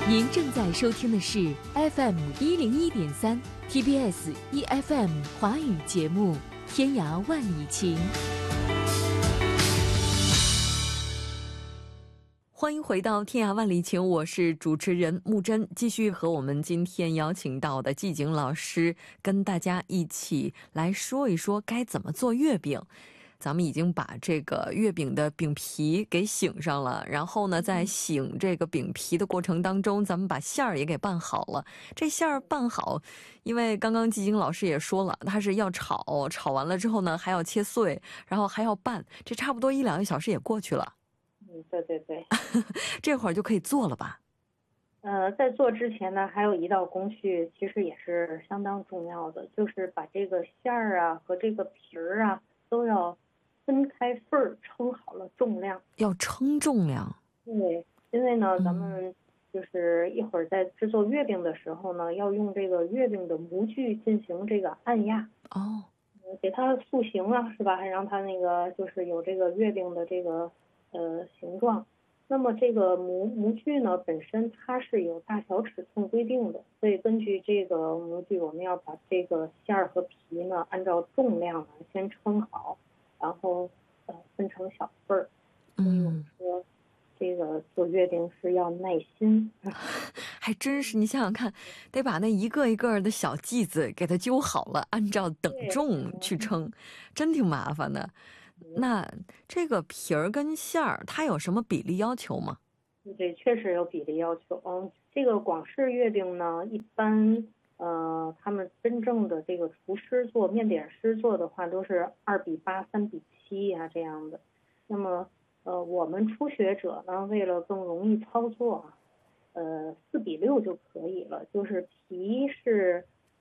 您正在收听的是 FM101.3 TBS EFM 华语节目《天涯万里情》。欢迎回到《天涯万里情》，我是主持人木真，继续和我们今天邀请到的季景老师跟大家一起来说一说该怎么做月饼。咱们已经把这个月饼的饼皮给醒上了，然后呢，在醒这个饼皮的过程当中，咱们把馅儿也给拌好了。这馅儿拌好，因为刚刚季景老师也说了，它是要炒，炒完了之后呢，还要切碎，然后还要拌，这差不多1-2个小时也过去了。 对对对， 这会儿就可以做了吧？ 在做之前呢，还有一道工序，其实也是相当重要的，就是把这个馅儿啊和这个皮儿啊都要分开份儿，称好了重量。 要称重量？ 对，因为呢，咱们就是一会儿在制作月饼的时候呢，要用这个月饼的模具进行这个按压。 哦， 给它塑形啊，是吧？还让它那个就是有这个月饼的这个形状。那么这个模具呢，本身它是有大小尺寸规定的，所以根据这个模具，我们要把这个馅儿和皮呢，按照重量呢先称好，然后分成小份儿。所以我们说，这个做月饼是要耐心。 还真是，你想想看，得把那一个一个的小剂子给它揪好了，按照等重去称，真挺麻烦的。那这个皮儿跟馅儿，它有什么比例要求吗？ 对，确实有比例要求。这个广式月饼呢，一般他们真正的这个厨师做面点师做的话，都是2:8、3:7呀这样的。那么我们初学者呢，为了更容易操作4:6就可以了，就是皮是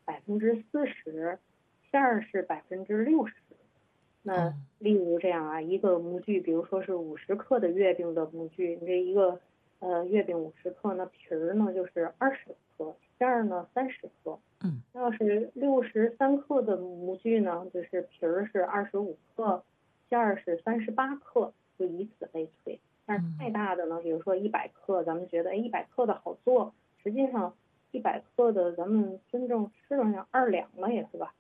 40%，馅儿是60%。那例如这样啊，一个模具，比如说是50克的月饼的模具，你这一个月饼50克，那皮儿呢就是20克，馅儿呢30克。要是63克的模具呢，就是皮儿是25克，馅儿是38克，就以此类推。但是太大的呢，比如说100克，咱们觉得100克的好做，实际上100克的咱们真正吃上像2两了也是吧？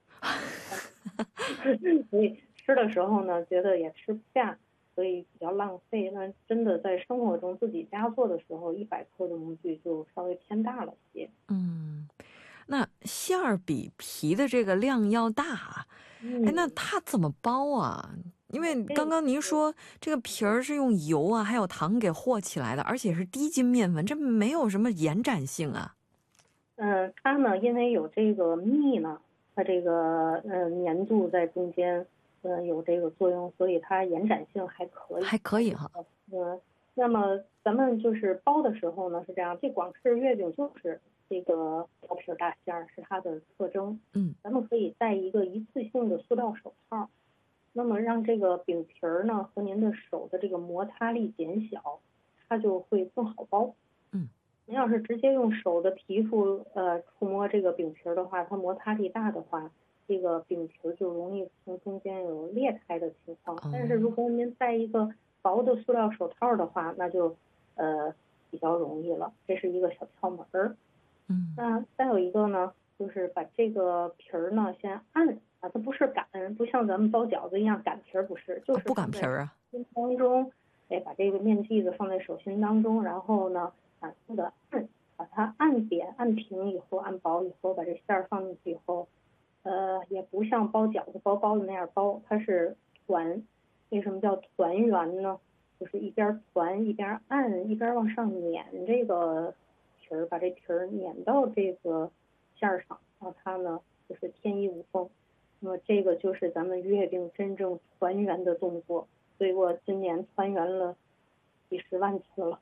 所以吃的时候呢，觉得也吃不下，所以比较浪费。那真的在生活中自己家做的时候，100克的模具就稍微偏大了些。 那馅儿比皮的这个量要大啊，那它怎么包啊？因为刚刚您说这个皮儿是用油啊还有糖给和起来的，而且是低筋面粉，这没有什么延展性啊。 它呢，因为有这个蜜呢，它这个粘度在中间有这个作用，所以它延展性还可以。 还可以哈。 那么咱们就是包的时候呢是这样，这广式月饼就是这个薄皮大馅儿是它的特征。咱们可以戴一个一次性的塑料手套，那么让这个饼皮儿呢和您的手的这个摩擦力减小，它就会更好包。您要是直接用手的皮肤触摸这个饼皮儿的话，它摩擦力大的话，这个饼皮儿就容易从中间有裂开的情况。但是如果您戴一个薄的塑料手套的话，那就比较容易了，这是一个小窍门儿。那再有一个呢，就是把这个皮儿呢先按啊，它不是擀，不像咱们包饺子一样擀皮儿，不是，就是不擀皮儿啊。 心当中，把这个面剂子放在手心当中，然后呢反复的按，把它按扁、按平以后，按薄以后，把这馅儿放进去以后，也不像包饺子、包子那样包，它是团。为什么叫团圆呢？就是一边团一边按，一边往上碾这个皮儿，把这皮儿碾到这个馅儿上，让它呢就是天衣无缝。那么这个就是咱们月饼真正团圆的动作，所以我今年团圆了几10万次了。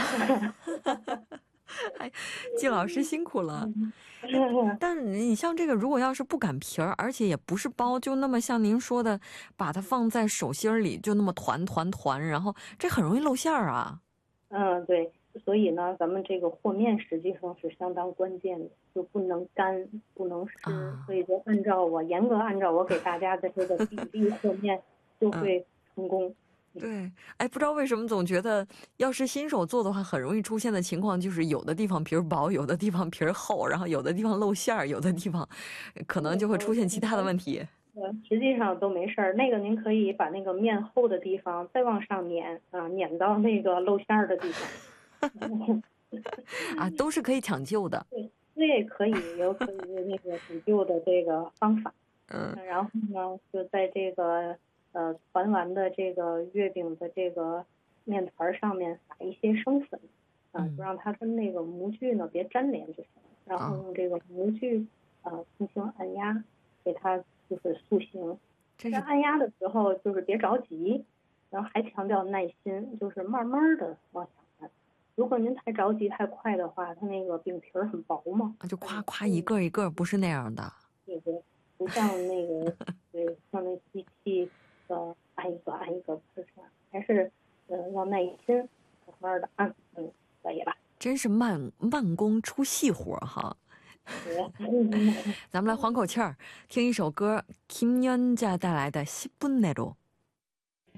季老师辛苦了。但你像这个如果要是不擀皮儿，而且也不是包，就那么像您说的把它放在手心里就那么团，然后这很容易露馅儿啊。 对，所以呢咱们这个和面实际上是相当关键的，就不能干不能湿，所以就严格按照我给大家的这个比例和面就会成功。 对，哎，不知道为什么总觉得要是新手做的话，很容易出现的情况就是有的地方皮儿薄，有的地方皮儿厚，然后有的地方露馅儿，有的地方可能就会出现其他的问题。 实际上都没事儿。那个您可以把那个面厚的地方再往上碾啊，碾到那个露馅儿的地方。 啊，都是可以抢救的。 对，这可以有可以那个补救的这个方法。然后呢，就在这个团完的这个月饼的这个面团上面撒一些生粉，就让它跟那个模具呢别粘连就行。然后用这个模具轻轻按压，给它就是塑形。在按压的时候就是别着急，然后还强调耐心，就是慢慢的往下按。如果您太着急太快的话，它那个饼皮儿很薄嘛， 就夸夸一个一个，不是那样的。 对对，不像那个对，像那机器按一个按一个，不是这样，还是要耐心，慢慢的按，可以吧？ 真是慢工出细活哈。咱们来缓口气儿，听一首歌，김연자带来的10분 내로。